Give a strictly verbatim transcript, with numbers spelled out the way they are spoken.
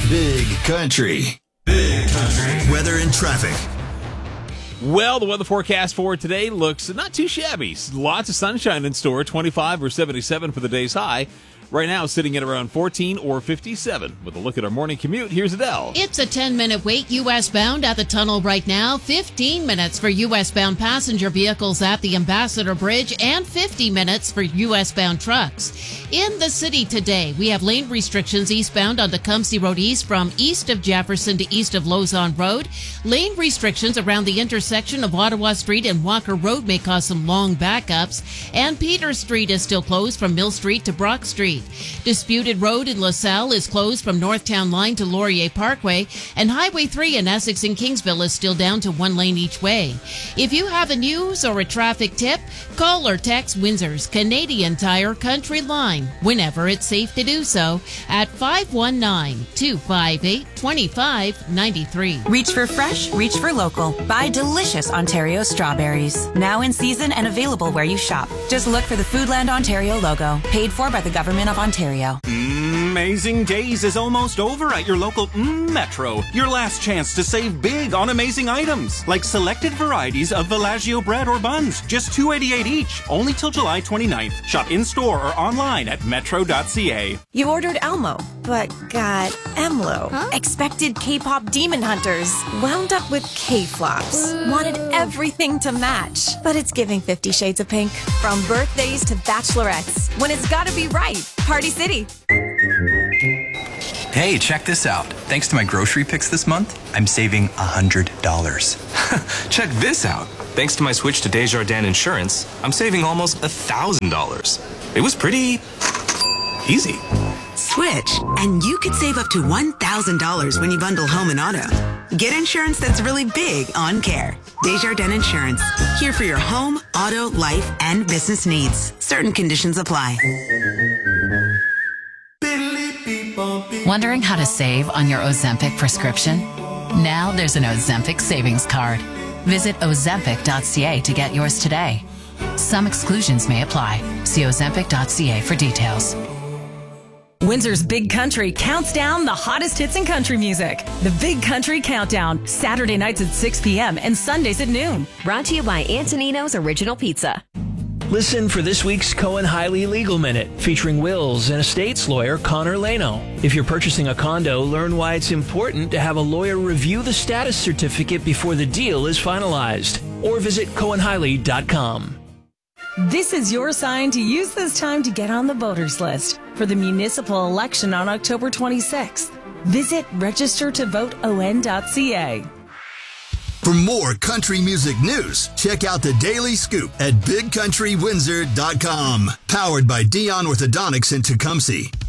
Big Country. Big Country. Weather and traffic. Well, the weather forecast for today looks not too shabby. Lots of sunshine in store, twenty-five or seventy-seven for the day's high. Right now, sitting at around fourteen or fifty-seven. With a look at our morning commute, here's Adele. It's a ten-minute wait U S bound at the tunnel right now, fifteen minutes for U S bound passenger vehicles at the Ambassador Bridge, and fifty minutes for U S bound trucks. In the city today, we have lane restrictions eastbound on Tecumseh Road East from east of Jefferson to east of Lausanne Road. Lane restrictions around the intersection of Ottawa Street and Walker Road may cause some long backups. And Peter Street is still closed from Mill Street to Brock Street. Disputed Road in LaSalle is closed from Northtown Line to Laurier Parkway, and Highway three in Essex and Kingsville is still down to one lane each way. If you have a news or a traffic tip, call or text Windsor's Canadian Tire Country Line, whenever it's safe to do so, at five one nine, two five eight, two five nine three. Reach for fresh, reach for local. Buy delicious Ontario strawberries. Now in season and available where you shop. Just look for the Foodland Ontario logo, paid for by the Government of Ontario. Amazing Days is almost over at your local mm, Metro. Your last chance to save big on amazing items, like selected varieties of Villaggio bread or buns, just two dollars and eighty-eight cents each, only till July twenty-ninth. Shop in-store or online at metro dot c a. You ordered Elmo, but got Emlo. Huh? Expected K-pop demon hunters, wound up with K-flops. Wanted everything to match, but it's giving Fifty Shades of Pink. From birthdays to bachelorettes, when it's gotta be right. Party City. Hey, check this out. Thanks to my grocery picks this month, I'm saving one hundred dollars. Check this out. Thanks to my switch to Desjardins Insurance, I'm saving almost one thousand dollars. It was pretty easy. Switch, and you could save up to one thousand dollars when you bundle home and auto. Get insurance that's really big on care. Desjardins Insurance, here for your home, auto, life, and business needs. Certain conditions apply. Wondering how to save on your Ozempic prescription? Now there's an Ozempic savings card. Visit ozempic dot c a to get yours today. Some exclusions may apply. See ozempic dot c a for details. Windsor's Big Country counts down the hottest hits in country music. The Big Country Countdown, Saturday nights at six p.m. and Sundays at noon. Brought to you by Antonino's Original Pizza. Listen for this week's Cohen-Hiley Legal Minute, featuring Wills and estates lawyer Connor Lano. If you're purchasing a condo, learn why it's important to have a lawyer review the status certificate before the deal is finalized. Or visit cohen hiley dot com. This is your sign to use this time to get on the voters list for the municipal election on October twenty-sixth. Visit register to vote o n dot c a. For more country music news, check out the Daily Scoop at big country windsor dot com. Powered by Dion Orthodontics in Tecumseh.